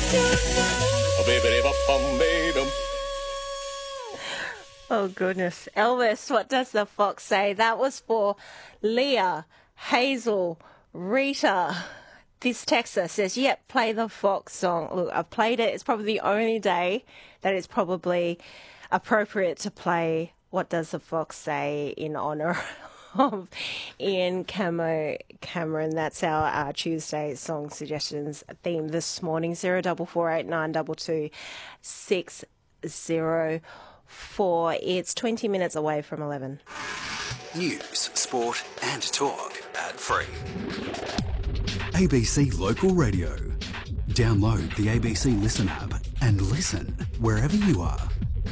Oh, goodness. Elvis, what does the fox say? That was for Leah, Hazel, Rita. This texter says, yep, play the Fox song. Look, I've played it. It's probably the only day that it's probably appropriate to play What Does the Fox Say in honour of Ian Cameron. That's our Tuesday song suggestions theme this morning. 0489222604. It's 20 minutes away from 11. News, sport and talk ad-free. ABC Local Radio. Download the ABC Listen app and listen wherever you are.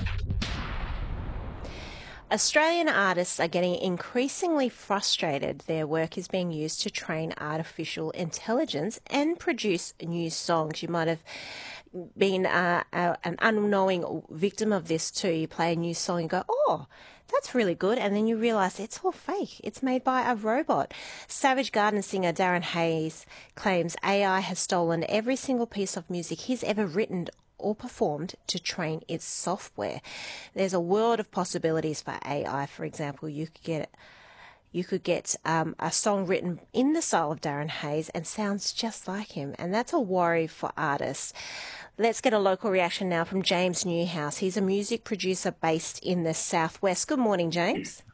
Australian artists are getting increasingly frustrated their work is being used to train artificial intelligence and produce new songs. You might have been an unknowing victim of this too. You play a new song and go, oh, that's really good. And then you realise it's all fake. It's made by a robot. Savage Garden singer Darren Hayes claims AI has stolen every single piece of music he's ever written or performed to train its software. There's a world of possibilities for AI. For example, you could get a song written in the style of Darren Hayes and sounds just like him, and that's a worry for artists. Let's get a local reaction now from James Newhouse. He's a music producer based in the southwest. Good morning, James.